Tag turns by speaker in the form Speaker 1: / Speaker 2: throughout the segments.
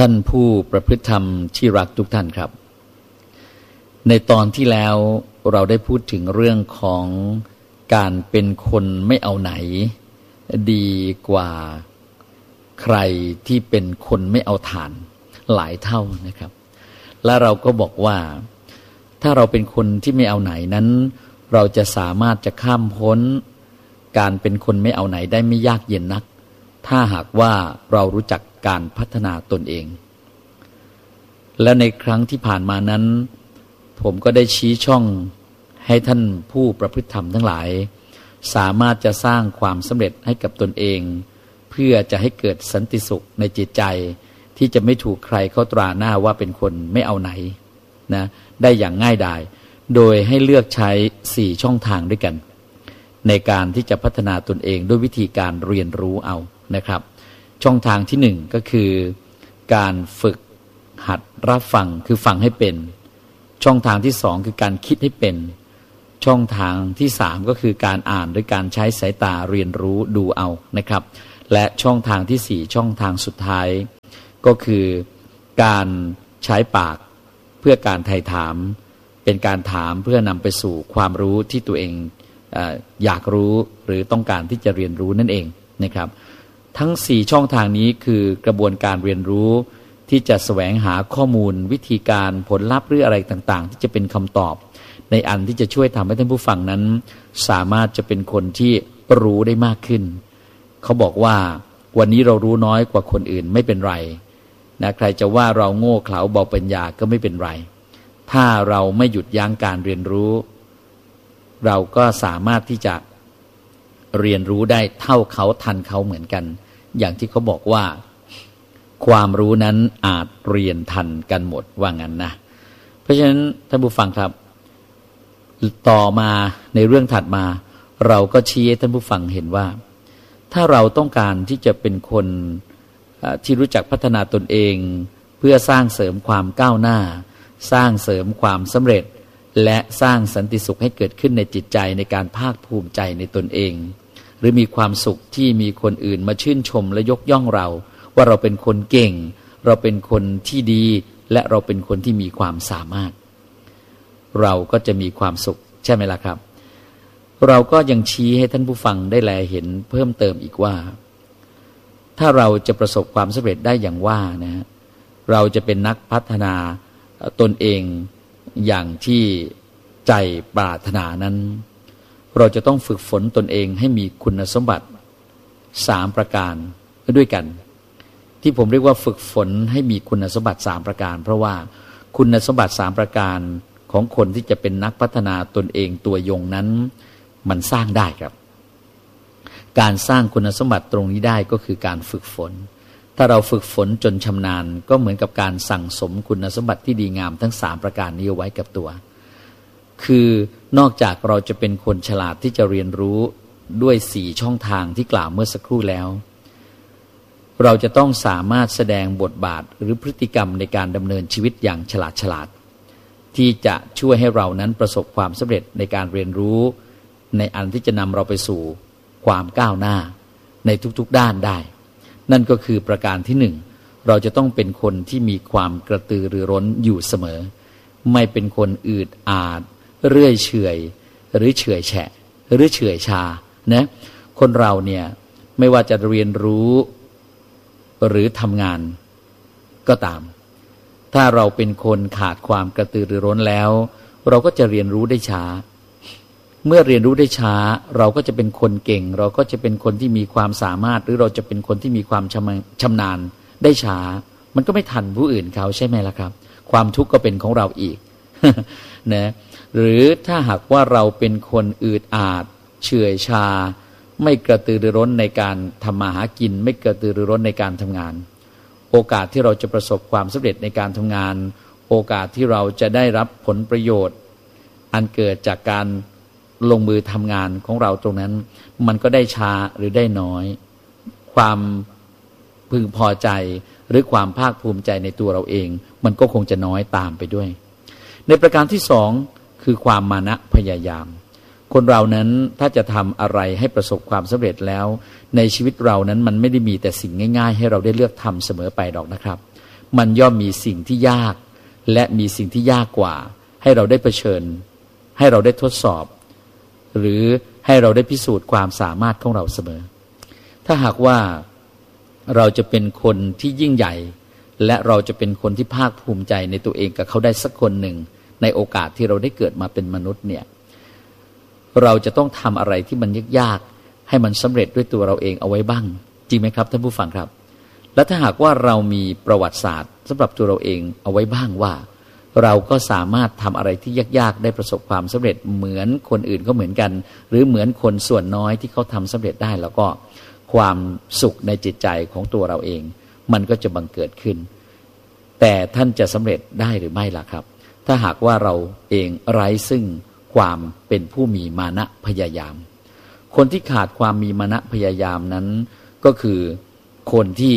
Speaker 1: ท่านผู้ประพฤติธรรมที่รักทุกท่านครับในตอนที่แล้วเราได้พูดถึงเรื่องของการเป็นคนไม่เอาไหนดีกว่าใครที่เป็นคนไม่เอาฐานหลายเท่านะครับและเราก็บอกว่าถ้าเราเป็นคนที่ไม่เอาไหนนั้นเราจะสามารถจะข้ามพ้นการเป็นคนไม่เอาไหนได้ไม่ยากเย็นนักถ้าหากว่าเรารู้จักการพัฒนาตนเองและในครั้งที่ผ่านมานั้นผมก็ได้ชี้ช่องให้ท่านผู้ประพฤติธรรมทั้งหลายสามารถจะสร้างความสำเร็จให้กับตนเองเพื่อจะให้เกิดสันติสุขในจิตใจที่จะไม่ถูกใครเข้าตราหน้าว่าเป็นคนไม่เอาไหนนะได้อย่างง่ายดายโดยให้เลือกใช้4ช่องทางด้วยกันในการที่จะพัฒนาตนเองด้วยวิธีการเรียนรู้เอานะครับช่องทางที่1ก็คือการฝึกหัดรับฟังคือฟังให้เป็นช่องทางที่2คือการคิดให้เป็นช่องทางที่3ก็คือการอ่านด้วยการใช้สายตาเรียนรู้ดูเอานะครับและช่องทางที่4ช่องทางสุดท้ายก็คือการใช้ปากเพื่อการไถ่ถามเป็นการถามเพื่อนำไปสู่ความรู้ที่ตัวเองอยากรู้หรือต้องการที่จะเรียนรู้นั่นเองนะครับทั้ง4ช่องทางนี้คือกระบวนการเรียนรู้ที่จะแสวงหาข้อมูลวิธีการผลลัพธ์หรืออะไรต่างๆที่จะเป็นคำตอบในอันที่จะช่วยทำให้ท่านผู้ฟังนั้นสามารถจะเป็นคนที่รู้ได้มากขึ้นเขาบอกว่าวันนี้เรารู้น้อยกว่าคนอื่นไม่เป็นไรนะใครจะว่าเราโง่เขลาเบาปัญญาก็ไม่เป็นไรถ้าเราไม่หยุดยั้งการเรียนรู้เราก็สามารถที่จะเรียนรู้ได้เท่าเขาทันเขาเหมือนกันอย่างที่เขาบอกว่าความรู้นั้นอาจเรียนทันกันหมดว่างั้นนะเพราะฉะนั้นท่านผู้ฟังครับต่อมาในเรื่องถัดมาเราก็ชี้ให้ท่านผู้ฟังเห็นว่าถ้าเราต้องการที่จะเป็นคนที่รู้จักพัฒนาตนเองเพื่อสร้างเสริมความก้าวหน้าสร้างเสริมความสำเร็จและสร้างสันติสุขให้เกิดขึ้นในจิตใจในการภาคภูมิใจในตนเองหรือมีความสุขที่มีคนอื่นมาชื่นชมและยกย่องเราว่าเราเป็นคนเก่งเราเป็นคนที่ดีและเราเป็นคนที่มีความสามารถเราก็จะมีความสุขใช่ไหมล่ะครับเราก็ยังชี้ให้ท่านผู้ฟังได้แลเห็นเพิ่มเติมอีกว่าถ้าเราจะประสบความสำเร็จได้อย่างว่านะเราจะเป็นนักพัฒนาตนเองอย่างที่ใจปรารถนานั้นเราจะต้องฝึกฝนตนเองให้มีคุณสมบัติ3ประการด้วยกันที่ผมเรียกว่าฝึกฝนให้มีคุณสมบัติ3ประการเพราะว่าคุณสมบัติ3ประการของคนที่จะเป็นนักพัฒนาตนเองตัวยงนั้นมันสร้างได้ครับการสร้างคุณสมบัติตรงนี้ได้ก็คือการฝึกฝนถ้าเราฝึกฝนจนชำนาญก็เหมือนกับการสั่งสมคุณสมบัติที่ดีงามทั้ง3ประการนี้เอาไว้กับตัวคือนอกจากเราจะเป็นคนฉลาดที่จะเรียนรู้ด้วย4ช่องทางที่กล่าวเมื่อสักครู่แล้วเราจะต้องสามารถแสดงบทบาทหรือพฤติกรรมในการดำเนินชีวิตอย่างฉลาดที่จะช่วยให้เรานั้นประสบความสำเร็จในการเรียนรู้ในอันที่จะนำเราไปสู่ความก้าวหน้าในทุกๆด้านได้นั่นก็คือประการที่1เราจะต้องเป็นคนที่มีความกระตือรือร้นอยู่เสมอไม่เป็นคนอืดอาดเรื่อยเฉื่อยหรือเฉื่อยแฉะหรือเฉื่อยชานะคนเราเนี่ยไม่ว่าจะเรียนรู้หรือทำงานก็ตามถ้าเราเป็นคนขาดความกระตือรือร้นแล้วเราก็จะเรียนรู้ได้ช้าเมื่อเรียนรู้ได้ช้าเราก็จะเป็นคนเก่งเราก็จะเป็นคนที่มีความสามารถหรือเราจะเป็นคนที่มีความชำนาญได้ช้ามันก็ไม่ทันผู้อื่นเขาใช่ไหมล่ะครับความทุกข์ก็เป็นของเราอีก นะหรือถ้าหากว่าเราเป็นคนอืดอาดเฉื่อยชาไม่กระตือรือร้นในการทำมาหากินไม่กระตือรือร้นในการทำงานโอกาสที่เราจะประสบความสำเร็จในการทำงานโอกาสที่เราจะได้รับผลประโยชน์อันเกิดจากการลงมือทำงานของเราตรงนั้นมันก็ได้ช้าหรือได้น้อยความพึงพอใจหรือความภาคภูมิใจในตัวเราเองมันก็คงจะน้อยตามไปด้วยในประการที่2คือความมานะพยายามคนเรานั้นถ้าจะทำอะไรให้ประสบความสำเร็จแล้วในชีวิตเรานั้นมันไม่ได้มีแต่สิ่งง่ายๆให้เราได้เลือกทำเสมอไปหรอกนะครับมันย่อมมีสิ่งที่ยากและมีสิ่งที่ยากกว่าให้เราได้เผชิญให้เราได้ทดสอบหรือให้เราได้พิสูจน์ความสามารถของเราเสมอถ้าหากว่าเราจะเป็นคนที่ยิ่งใหญ่และเราจะเป็นคนที่ภาคภูมิใจในตัวเองกับเขาได้สักคนหนึ่งในโอกาสที่เราได้เกิดมาเป็นมนุษย์เนี่ยเราจะต้องทำอะไรที่มันยากๆให้มันสำเร็จด้วยตัวเราเองเอาไว้บ้างจริงไหมครับท่านผู้ฟังครับและถ้าหากว่าเรามีประวัติศาสตร์สำหรับตัวเราเองเอาไว้บ้างว่าเราก็สามารถทำอะไรที่ยากๆได้ประสบความสำเร็จเหมือนคนอื่นก็เหมือนกันหรือเหมือนคนส่วนน้อยที่เขาทำสำเร็จได้แล้วก็ความสุขในจิตใจของตัวเราเองมันก็จะบังเกิดขึ้นแต่ท่านจะสำเร็จได้หรือไม่ล่ะครับถ้าหากว่าเราเองไร้ซึ่งความเป็นผู้มีมานะพยายามคนที่ขาดความมีมานะพยายามนั้นก็คือคนที่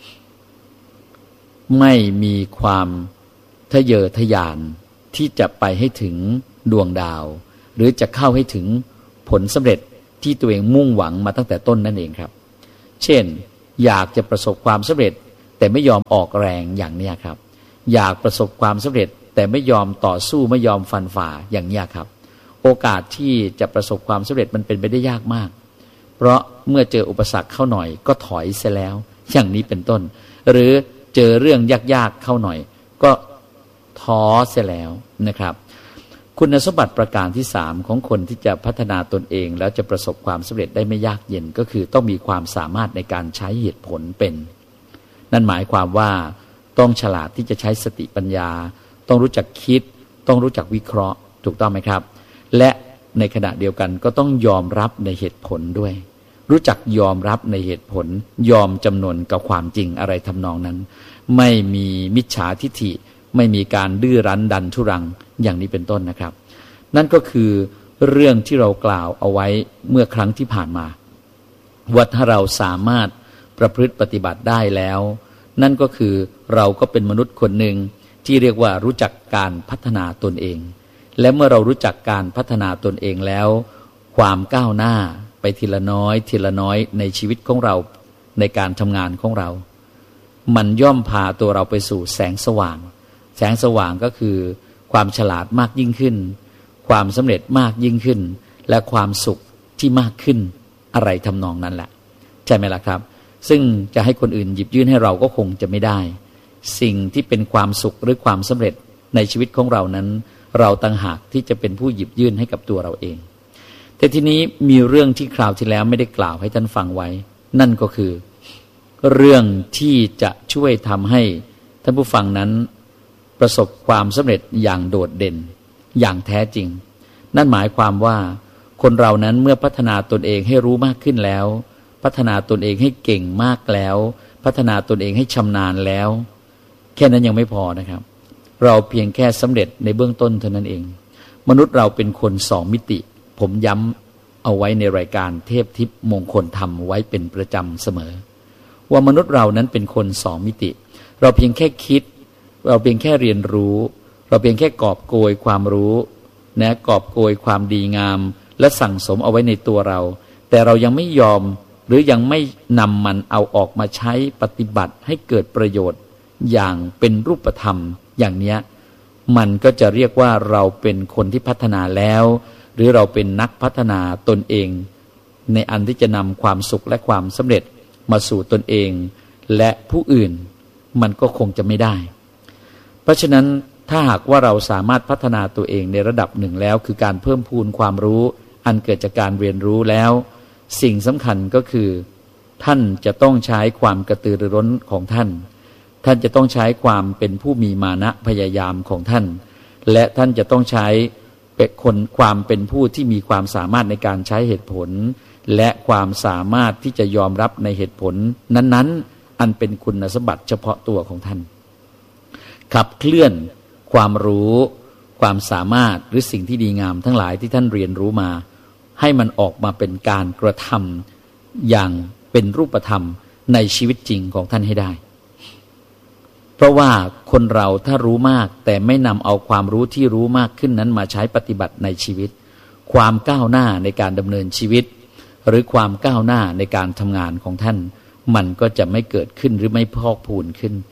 Speaker 1: ไม่มีความทะเยอทะยานที่จะไปให้ถึงดวงดาวหรือจะเข้าให้ถึงผลสำเร็จที่ตัวเองมุ่งหวังมาตั้งแต่ต้นนั่นเองครับเช่นอยากจะประสบความสำเร็จแต่ไม่ยอมออกแรงอย่างนี้ครับอยากประสบความสำเร็จแต่ไม่ยอมต่อสู้ไม่ยอมฟันฝ่าอย่างนี้ครับโอกาสที่จะประสบความสำเร็จมันเป็นไปได้ยากมากเพราะเมื่อเจออุปสรรคเข้าหน่อยก็ถอยเสียแล้วอย่างนี้เป็นต้นหรือเจอเรื่องยากๆเข้าหน่อยก็ท้อเสียแล้วนะครับคุณสมบัติประการที่3ของคนที่จะพัฒนาตนเองแล้วจะประสบความสำเร็จได้ไม่ยากเย็นก็คือต้องมีความสามารถในการใช้เหตุผลเป็นนั่นหมายความว่าต้องฉลาดที่จะใช้สติปัญญาต้องรู้จักคิดต้องรู้จักวิเคราะห์ถูกต้องไหมครับและในขณะเดียวกันก็ต้องยอมรับในเหตุผลด้วยรู้จักยอมรับในเหตุผลยอมจำนนกับความจริงอะไรทำนองนั้นไม่มีมิจฉาทิฐิไม่มีการดื้อรั้นดันทุรังอย่างนี้เป็นต้นนะครับนั่นก็คือเรื่องที่เรากล่าวเอาไว้เมื่อครั้งที่ผ่านมาว่าถ้าเราสามารถประพฤติปฏิบัติได้แล้วนั่นก็คือเราก็เป็นมนุษย์คนหนึ่งที่เรียกว่ารู้จักการพัฒนาตนเองและเมื่อเรารู้จักการพัฒนาตนเองแล้วความก้าวหน้าไปทีละน้อยทีละน้อยในชีวิตของเราในการทำงานของเรามันย่อมพาตัวเราไปสู่แสงสว่างแสงสว่างก็คือความฉลาดมากยิ่งขึ้นความสำเร็จมากยิ่งขึ้นและความสุขที่มากขึ้นอะไรทำนองนั้นแหละใช่ไหมล่ะครับซึ่งจะให้คนอื่นหยิบยื่นให้เราก็คงจะไม่ได้สิ่งที่เป็นความสุขหรือความสำเร็จในชีวิตของเรานั้นเราต่างหากที่จะเป็นผู้หยิบยื่นให้กับตัวเราเองแต่ทีนี้มีเรื่องที่คราวที่แล้วไม่ได้กล่าวให้ท่านฟังไว้นั่นก็คือเรื่องที่จะช่วยทำให้ท่านผู้ฟังนั้นประสบความสำเร็จอย่างโดดเด่นอย่างแท้จริงนั่นหมายความว่าคนเรานั้นเมื่อพัฒนาตนเองให้รู้มากขึ้นแล้วพัฒนาตนเองให้เก่งมากแล้วพัฒนาตนเองให้ชำนาญแล้วแค่นั้นยังไม่พอนะครับเราเพียงแค่สำเร็จในเบื้องต้นเท่านั้นเองมนุษย์เราเป็นคน2 มิติผมย้ำเอาไว้ในรายการเทพทิพย์มงคลธรรมไว้เป็นประจำเสมอว่ามนุษย์เรานั้นเป็นคน2 มิติเราเพียงแค่คิดเราเพียงแค่เรียนรู้เราเพียงแค่กอบโกยความรู้นะกอบโกยความดีงามและสั่งสมเอาไว้ในตัวเราแต่เรายังไม่ยอมหรือยังไม่นำมันเอาออกมาใช้ปฏิบัติให้เกิดประโยชน์อย่างเป็นรูปธรรมอย่างเนี้ยมันก็จะเรียกว่าเราเป็นคนที่พัฒนาแล้วหรือเราเป็นนักพัฒนาตนเองในอันที่จะนำความสุขและความสำเร็จมาสู่ตนเองและผู้อื่นมันก็คงจะไม่ได้เพราะฉะนั้นถ้าหากว่าเราสามารถพัฒนาตัวเองในระดับหนึ่งแล้วคือการเพิ่มพูนความรู้อันเกิดจากการเรียนรู้แล้วสิ่งสำคัญก็คือท่านจะต้องใช้ความกระตือรือร้นของท่านท่านจะต้องใช้ความเป็นผู้มีมานะพยายามของท่านและท่านจะต้องใช้ความเป็นผู้ที่มีความสามารถในการใช้เหตุผลและความสามารถที่จะยอมรับในเหตุผลนั้นๆอันเป็นคุณสมบัติเฉพาะตัวของท่านขับเคลื่อนความรู้ความสามารถหรือสิ่งที่ดีงามทั้งหลายที่ท่านเรียนรู้มาให้มันออกมาเป็นการกระทำอย่างเป็นรูปธรรมในชีวิตจริงของท่านให้ได้เพราะว่าคนเราถ้ารู้มากแต่ไม่นำเอาความรู้ที่รู้มากขึ้นนั้นมาใช้ปฏิบัติในชีวิตความก้าวหน้าในการดำเนินชีวิตหรือความก้าวหน้าในการทำงานของท่านมันก็จะไม่เกิดขึ้นหรือไม่พอกพูนขึ้น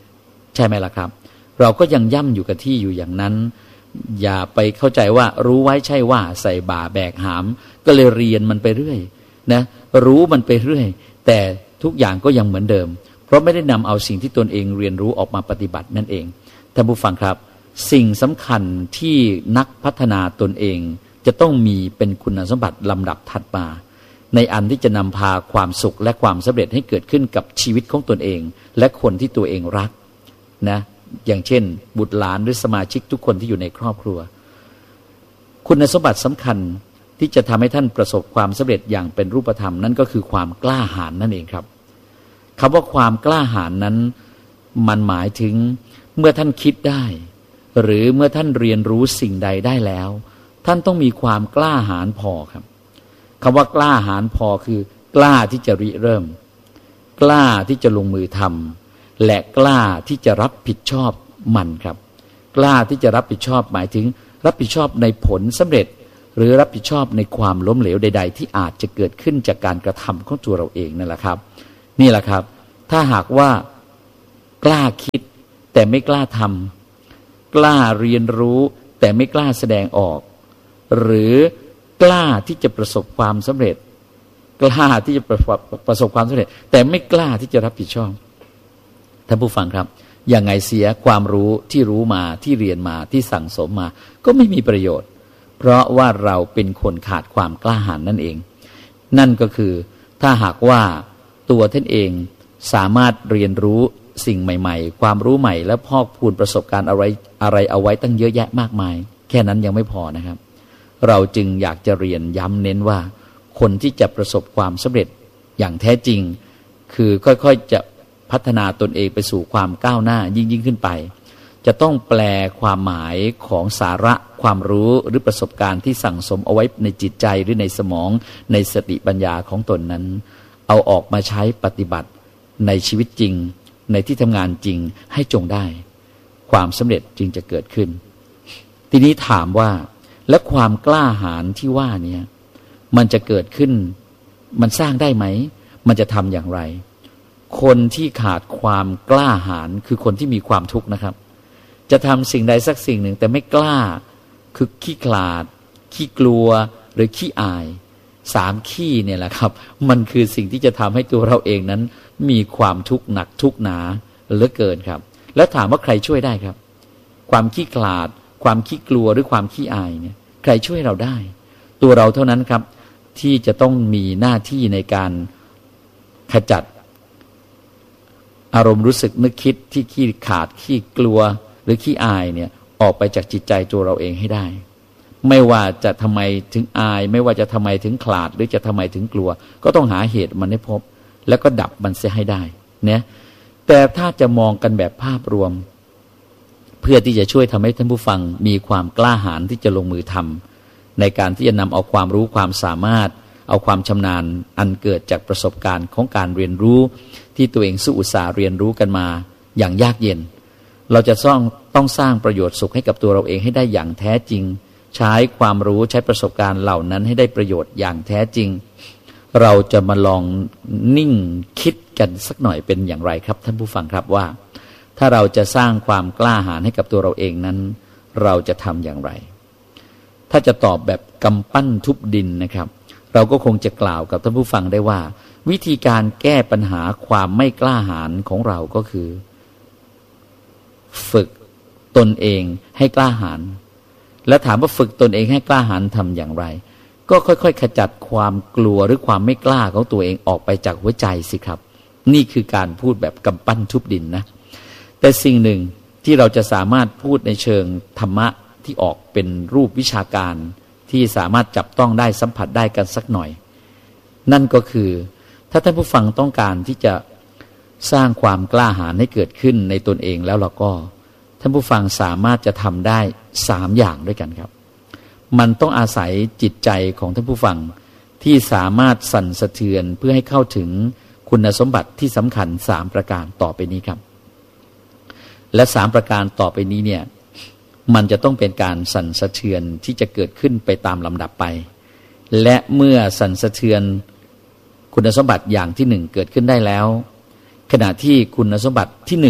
Speaker 1: ใช่ไหมล่ะครับเราก็ยังย่ำอยู่กับที่อยู่อย่างนั้นอย่าไปเข้าใจว่ารู้ไว้ใช่ว่าใส่บ่าแบกหามก็เลยเรียนมันไปเรื่อยนะรู้มันไปเรื่อยแต่ทุกอย่างก็ยังเหมือนเดิมเพราะไม่ได้นำเอาสิ่งที่ตนเองเรียนรู้ออกมาปฏิบัตินั่นเองท่านผู้ฟังครับสิ่งสำคัญที่นักพัฒนาตนเองจะต้องมีเป็นคุณสมบัติลำดับถัดมาในอันที่จะนำพาความสุขและความสำเร็จให้เกิดขึ้นกับชีวิตของตนเองและคนที่ตัวเองรักนะอย่างเช่นบุตรหลานหรือสมาชิกทุกคนที่อยู่ในครอบครัวคุณสมบัติสำคัญที่จะทำให้ท่านประสบความสำเร็จอย่างเป็นรูปธรรมนั่นก็คือความกล้าหาญนั่นเองครับคำว่าความกล้าหาญนั้นมันหมายถึงเมื่อท่านคิดได้หรือเมื่อท่านเรียนรู้สิ่งใดได้แล้วท่านต้องมีความกล้าหาญพอครับคำว่ากล้าหาญพอคือกล้าที่จะริเริ่มกล้าที่จะลงมือทำและกล้าที่จะรับผิดชอบมันครับกล้าที่จะรับผิดชอบหมายถึงรับผิดชอบในผลสำเร็จหรือรับผิดชอบในความล้มเหลวใดๆที่อาจจะเกิดขึ้นจากการกระทำของตัวเราเองนั่นแหละครับนี่แหละครับถ้าหากว่ากล้าคิดแต่ไม่กล้าทำกล้าเรียนรู้แต่ไม่กล้าแสดงออกหรือกล้าที่จะประสบความสำเร็จกล้าที่จะประสบความสำเร็จแต่ไม่กล้าที่จะรับผิดชอบท่านผู้ฟังครับยังไงเสียความรู้ที่รู้มาที่เรียนมาที่สั่งสมมาก็ไม่มีประโยชน์เพราะว่าเราเป็นคนขาดความกล้าหาญนั่นเองนั่นก็คือถ้าหากว่าตัวท่านเองสามารถเรียนรู้สิ่งใหม่ๆความรู้ใหม่และพอกพูนประสบการณ์อะไรเอาไว้ตั้งเยอะแยะมากมายแค่นั้นยังไม่พอนะครับเราจึงอยากจะเรียนย้ำเน้นว่าคนที่จะประสบความสำเร็จอย่างแท้จริงคือค่อยๆจะพัฒนาตนเองไปสู่ความก้าวหน้ายิ่งขึ้นไปจะต้องแปลความหมายของสาระความรู้หรือประสบการณ์ที่สั่งสมเอาไว้ในจิตใจหรือในสมองในสติปัญญาของตนนั้นเอาออกมาใช้ปฏิบัติในชีวิตจริงในที่ทำงานจริงให้จงได้ความสำเร็จจึงจะเกิดขึ้นทีนี้ถามว่าและความกล้าหาญที่ว่านี้มันจะเกิดขึ้นมันสร้างได้ไหมมันจะทำอย่างไรคนที่ขาดความกล้าหาญคือคนที่มีความทุกข์นะครับจะทำสิ่งใดสักสิ่งหนึ่งแต่ไม่กล้าคือขี้ขลาดขี้กลัวหรือขี้อาย3ขี้เนี่ยแหละครับมันคือสิ่งที่จะทำให้ตัวเราเองนั้นมีความทุกข์หนักทุกข์หนาเหลือเกินครับแล้วถามว่าใครช่วยได้ครับความขี้ขลาดความขี้กลัวหรือความขี้อายเนี่ยใครช่วยเราได้ตัวเราเท่านั้นครับที่จะต้องมีหน้าที่ในการขจัดอารมณ์รู้สึกนึกคิดที่ขี้ขาดขี้กลัวหรือขี้อายเนี่ยออกไปจากจิตใจตัวเราเองให้ได้ไม่ว่าจะทำไมถึงอายไม่ว่าจะทำไมถึงขลาดหรือจะทำไมถึงกลัวก็ต้องหาเหตุมันให้พบแล้วก็ดับมันเสียให้ได้เนี่ยแต่ถ้าจะมองกันแบบภาพรวมเพื่อที่จะช่วยทำให้ท่านผู้ฟังมีความกล้าหาญที่จะลงมือทำในการที่จะนำเอาความรู้ความสามารถเอาความชำนาญอันเกิดจากประสบการณ์ของการเรียนรู้ที่ตัวเองสู้อุตสาห์เรียนรู้กันมาอย่างยากเย็นเราจะต้องสร้างประโยชน์สุขให้กับตัวเราเองให้ได้อย่างแท้จริงใช้ความรู้ใช้ประสบการณ์เหล่านั้นให้ได้ประโยชน์อย่างแท้จริงเราจะมาลองนิ่งคิดกันสักหน่อยเป็นอย่างไรครับท่านผู้ฟังครับว่าถ้าเราจะสร้างความกล้าหาญให้กับตัวเราเองนั้นเราจะทำอย่างไรถ้าจะตอบแบบกำปั้นทุบดินนะครับเราก็คงจะกล่าวกับท่านผู้ฟังได้ว่าวิธีการแก้ปัญหาความไม่กล้าหาญของเราก็คือฝึกตนเองให้กล้าหาญและถามว่าฝึกตนเองให้กล้าหาญทำอย่างไรก็ค่อยๆขจัดความกลัวหรือความไม่กล้าของตัวเองออกไปจากหัวใจสิครับนี่คือการพูดแบบกำปั้นทุบดินนะแต่สิ่งหนึ่งที่เราจะสามารถพูดในเชิงธรรมะที่ออกเป็นรูปวิชาการที่สามารถจับต้องได้สัมผัสได้กันสักหน่อยนั่นก็คือถ้าท่านผู้ฟังต้องการที่จะสร้างความกล้าหาญให้เกิดขึ้นในตนเองแล้วเราก็ท่านผู้ฟังสามารถจะทำได้3อย่างด้วยกันครับมันต้องอาศัยจิตใจของท่านผู้ฟังที่สามารถสั่นสะเทือนเพื่อให้เข้าถึงคุณสมบัติที่สำคัญ3ประการต่อไปนี้ครับและ3ประการต่อไปนี้เนี่ยมันจะต้องเป็นการสั่นสะเทือนที่จะเกิดขึ้นไปตามลำดับไปและเมื่อสั่นสะเทือนคุณสมบัติอย่างที่1เกิดขึ้นได้แล้วขณะที่คุณสมบัติที่1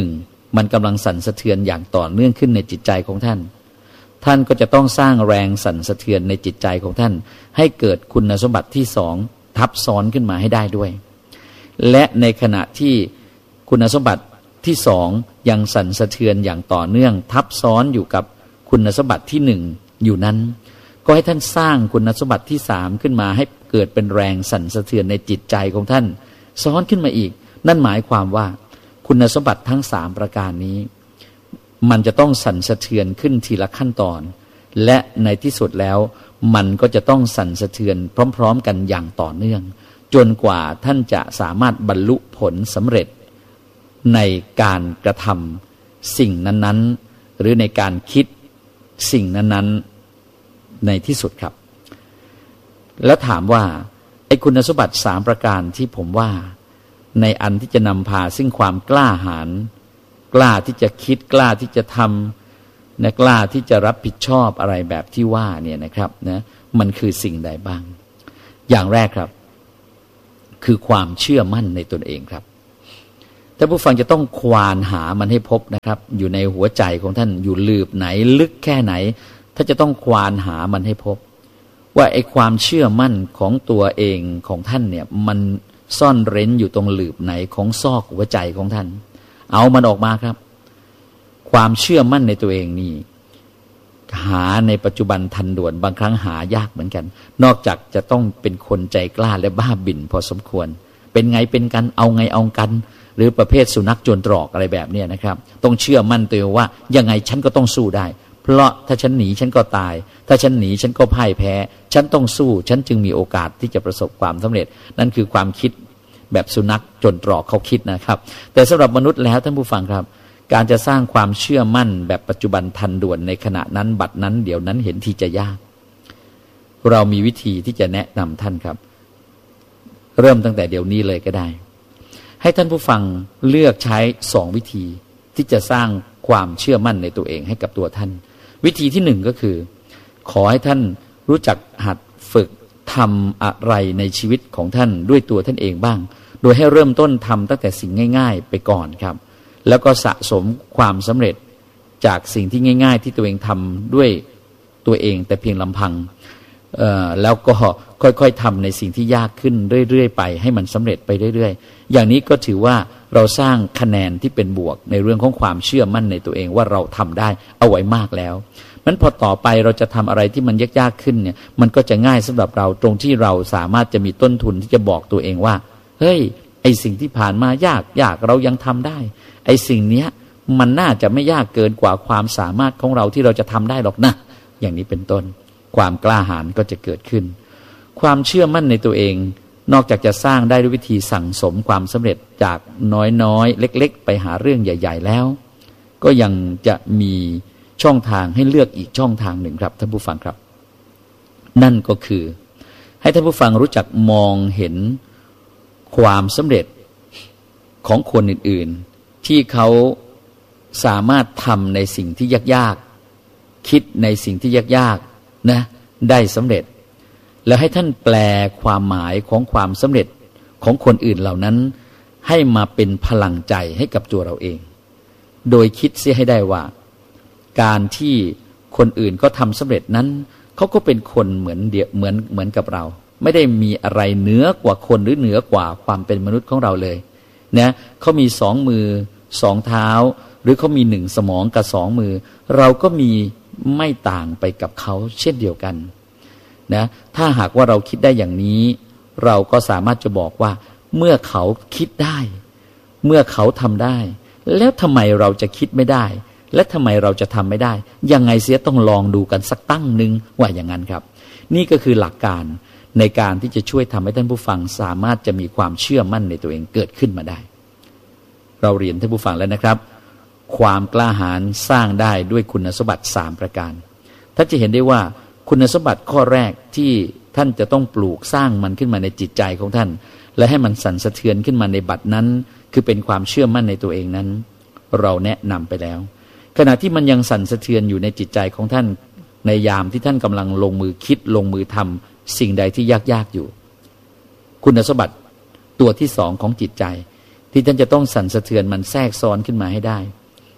Speaker 1: มันกำลังสั่นสะเทือนอย่างต่อเนื่องขึ้นในจิตใจของท่านท่านก็จะต้องสร้างแรงสั่นสะเทือนในจิตใจของท่านให้เกิดคุณสมบัติที่สองทับซ้อนขึ้นมาให้ได้ด้วยและในขณะที่คุณสมบัติที่สองยังสั่นสะเทือนอย่างต่อเนื่องทับซ้อนอยู่กับคุณสมบัติที่หนึ่งอยู่นั้นก็ให้ท่านสร้างคุณสมบัติที่สามขึ้นมาให้เกิดเป็นแรงสั่นสะเทือนในจิตใจของท่านซ้อนขึ้นมาอีกนั่นหมายความว่าคุณสมบัติทั้งสามประการนี้มันจะต้องสั่นสะเทือนขึ้นทีละขั้นตอนและในที่สุดแล้วมันก็จะต้องสั่นสะเทือนพร้อมๆกันอย่างต่อเนื่องจนกว่าท่านจะสามารถบรรลุผลสำเร็จในการกระทำสิ่งนั้นๆหรือในการคิดสิ่งนั้นๆในที่สุดครับแล้วถามว่าไอ้คุณสมบัติสามประการที่ผมว่าในอันที่จะนำพาซึ่งความกล้าหาญกล้าที่จะคิดกล้าที่จะทำและกล้าที่จะรับผิดชอบอะไรแบบที่ว่าเนี่ยนะครับนะมันคือสิ่งใดบ้างอย่างแรกครับคือความเชื่อมั่นในตนเองครับท่านผู้ฟังจะต้องควานหามันให้พบนะครับอยู่ในหัวใจของท่านอยู่ลืบไหนลึกแค่ไหนท่านจะต้องควานหามันให้พบว่าไอ้ความเชื่อมั่นของตัวเองของท่านเนี่ยมันซ่อนเร้นอยู่ตรงหลืบไหนของซอกหัวใจของท่านเอามันออกมาครับความเชื่อมั่นในตัวเองนี่หาในปัจจุบันทันด่วนบางครั้งหายากเหมือนกันนอกจากจะต้องเป็นคนใจกล้าและบ้าบิ่นพอสมควรเป็นไงเป็นกันเอาไงเอากันหรือประเภทสุนัขจนตรอกอะไรแบบนี้นะครับต้องเชื่อมั่นตัวเองว่ายังไงฉันก็ต้องสู้ได้เพราะถ้าฉันหนีฉันก็ตายถ้าฉันหนีฉันก็พ่ายแพ้ฉันต้องสู้ฉันจึงมีโอกาสที่จะประสบความสำเร็จนั่นคือความคิดแบบสุนัขจนตรอกเขาคิดนะครับแต่สำหรับมนุษย์แล้วท่านผู้ฟังครับการจะสร้างความเชื่อมั่นแบบปัจจุบันทันด่วนในขณะนั้นบัดนั้นเดี๋ยวนั้นเห็นทีจะยากเรามีวิธีที่จะแนะนำท่านครับเริ่มตั้งแต่เดี๋ยวนี้เลยก็ได้ให้ท่านผู้ฟังเลือกใช้2วิธีที่จะสร้างความเชื่อมั่นในตัวเองให้กับตัวท่านวิธีที่1ก็คือขอให้ท่านรู้จักหัดฝึกทำอะไรในชีวิตของท่านด้วยตัวท่านเองบ้างโดยให้เริ่มต้นทำตั้งแต่สิ่งง่ายๆไปก่อนครับแล้วก็สะสมความสำเร็จจากสิ่งที่ง่ายๆที่ตัวเองทำด้วยตัวเองแต่เพียงลำพังแล้วก็ค่อยๆทำในสิ่งที่ยากขึ้นเรื่อยๆไปให้มันสำเร็จไปเรื่อยๆอย่างนี้ก็ถือว่าเราสร้างคะแนนที่เป็นบวกในเรื่องของความเชื่อมั่นในตัวเองว่าเราทำได้เอาไว้มากแล้วนั้นพอต่อไปเราจะทำอะไรที่มันยากๆขึ้นเนี่ยมันก็จะง่ายสำหรับเราตรงที่เราสามารถจะมีต้นทุนที่จะบอกตัวเองว่าเฮ้ยไอสิ่งที่ผ่านมายากเรายังทำได้ไอสิ่งเนี้ยมันน่าจะไม่ยากเกินกว่าความสามารถของเราที่เราจะทำได้หรอกนะอย่างนี้เป็นต้นความกล้าหาญก็จะเกิดขึ้นความเชื่อมั่นในตัวเองนอกจากจะสร้างได้ด้วยวิธีสั่งสมความสำเร็จจากน้อยๆเล็กๆไปหาเรื่องใหญ่ๆแล้วก็ยังจะมีช่องทางให้เลือกอีกช่องทางหนึ่งครับท่านผู้ฟังครับนั่นก็คือให้ท่านผู้ฟังรู้จักมองเห็นความสำเร็จของคนอื่นๆที่เขาสามารถทำในสิ่งที่ยากๆคิดในสิ่งที่ยากๆนะได้สำเร็จแล้วให้ท่านแปลความหมายของความสำเร็จของคนอื่นเหล่านั้นให้มาเป็นพลังใจให้กับตัวเราเองโดยคิดเสียให้ได้ว่าการที่คนอื่นก็ทำสำเร็จนั้นเขาก็เป็นคนเหมือนกับเราไม่ได้มีอะไรเหนือกว่าคนหรือเหนือกว่าความเป็นมนุษย์ของเราเลยนะเขามี2 มือ 2 เท้าหรือเขามี1 สมองกับ2 มือเราก็มีไม่ต่างไปกับเขาเช่นเดียวกันนะถ้าหากว่าเราคิดได้อย่างนี้เราก็สามารถจะบอกว่าเมื่อเขาคิดได้เมื่อเขาทำได้แล้วทำไมเราจะคิดไม่ได้และทำไมเราจะทำไม่ได้ยังไงเสียต้องลองดูกันสักตั้งหนึ่งว่าอย่างนั้นครับนี่ก็คือหลักการในการที่จะช่วยทำให้ท่านผู้ฟังสามารถจะมีความเชื่อมั่นในตัวเองเกิดขึ้นมาได้เราเรียนท่านผู้ฟังแล้วนะครับความกล้าหาญสร้างได้ด้วยคุณสมบัติ3ประการท่านจะเห็นได้ว่าคุณสมบัติข้อแรกที่ท่านจะต้องปลูกสร้างมันขึ้นมาในจิตใจของท่านและให้มันสั่นสะเทือนขึ้นมาในบัดนั้นคือเป็นความเชื่อมั่นในตัวเองนั้นเราแนะนำไปแล้วขณะที่มันยังสั่นสะเทือนอยู่ในจิตใจของท่านในยามที่ท่านกำลังลงมือคิดลงมือทำสิ่งใดที่ยากๆอยู่คุณสมบัติตัวที่2ของจิตใจที่ท่านจะต้องสั่นสะเทือนมันแทรกซ้อนขึ้นมาให้ได้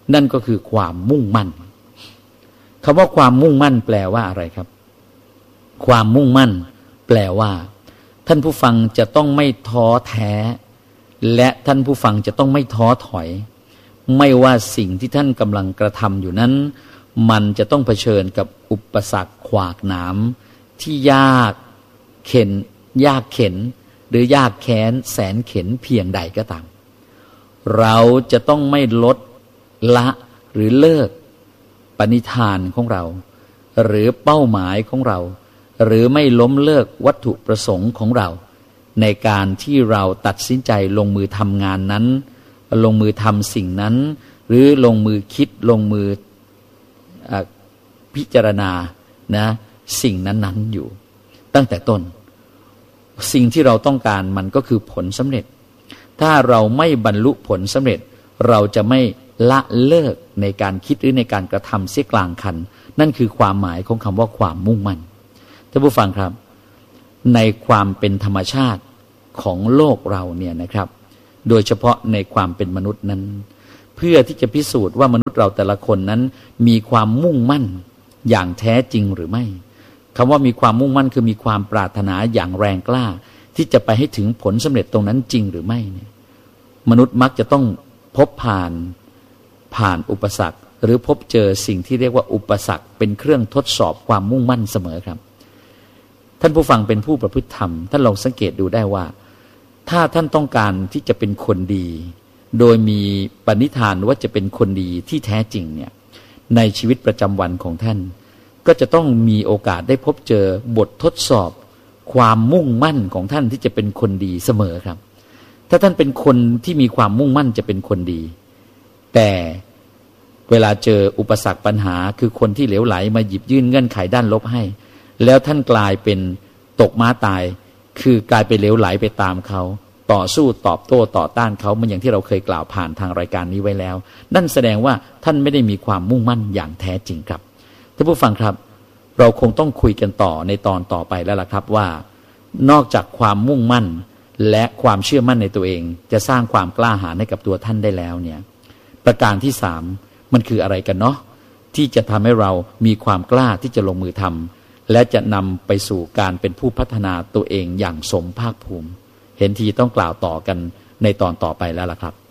Speaker 1: นั่นก็คือความมุ่งมั่นคำว่าความมุ่งมั่นแปลว่าอะไรครับความมุ่งมั่นแปลว่าท่านผู้ฟังจะต้องไม่ท้อแท้และท่านผู้ฟังจะต้องไม่ท้อถอยไม่ว่าสิ่งที่ท่านกำลังกระทำอยู่นั้นมันจะต้องเผชิญกับอุปสรรคขวากหนามที่ยากเข็นหรือยากแค้นแสนเข็ญเพียงใดก็ตามเราจะต้องไม่ลดละหรือเลิกปณิธานของเราหรือเป้าหมายของเราหรือไม่ล้มเลิกวัตถุประสงค์ของเราในการที่เราตัดสินใจลงมือทำงานนั้นลงมือทำสิ่งนั้นหรือลงมือคิดลงมือพิจารณานะสิ่งนั้นๆอยู่ตั้งแต่ต้นสิ่งที่เราต้องการมันก็คือผลสำเร็จถ้าเราไม่บรรลุผลสำเร็จเราจะไม่ละเลิกในการคิดหรือในการกระทำเสียกลางคันนั่นคือความหมายของคำว่าความมุ่งมั่นท่านผู้ฟังครับในความเป็นธรรมชาติของโลกเราเนี่ยนะครับโดยเฉพาะในความเป็นมนุษย์นั้นเพื่อที่จะพิสูจน์ว่ามนุษย์เราแต่ละคนนั้นมีความมุ่งมั่นอย่างแท้จริงหรือไม่คำว่ามีความมุ่งมั่นคือมีความปรารถนาอย่างแรงกล้าที่จะไปให้ถึงผลสำเร็จตรงนั้นจริงหรือไม่เนี่ยมนุษย์มักจะต้องพบผ่านอุปสรรคหรือพบเจอสิ่งที่เรียกว่าอุปสรรคเป็นเครื่องทดสอบความมุ่งมั่นเสมอครับท่านผู้ฟังเป็นผู้ประพฤติธรรมท่านลองสังเกตดูได้ว่าถ้าท่านต้องการที่จะเป็นคนดีโดยมีปณิธานว่าจะเป็นคนดีที่แท้จริงเนี่ยในชีวิตประจำวันของท่านก็จะต้องมีโอกาสได้พบเจอบททดสอบความมุ่งมั่นของท่านที่จะเป็นคนดีเสมอครับถ้าท่านเป็นคนที่มีความมุ่งมั่นจะเป็นคนดีแต่เวลาเจออุปสรรคปัญหาคือคนที่เหลวไหลมาหยิบยื่นเงื่อนไขด้านลบให้แล้วท่านกลายเป็นตกม้าตายคือกลายเป็นเหลวไหลไปตามเขาต่อสู้ตอบโต้ต่อต้านเขาเหมือนอย่างที่เราเคยกล่าวผ่านทางรายการนี้ไว้แล้วนั่นแสดงว่าท่านไม่ได้มีความมุ่งมั่นอย่างแท้จริงครับท่านผู้ฟังครับเราคงต้องคุยกันต่อในตอนต่อไปแล้วล่ะครับว่านอกจากความมุ่งมั่นและความเชื่อมั่นในตัวเองจะสร้างความกล้าหาญให้กับตัวท่านได้แล้วเนี่ยประการที่สามมันคืออะไรกันเนาะที่จะทำให้เรามีความกล้าที่จะลงมือทำและจะนำไปสู่การเป็นผู้พัฒนาตัวเองอย่างสมภาคภูมิเห็นทีต้องกล่าวต่อกันในตอนต่อไปแล้วล่ะครับ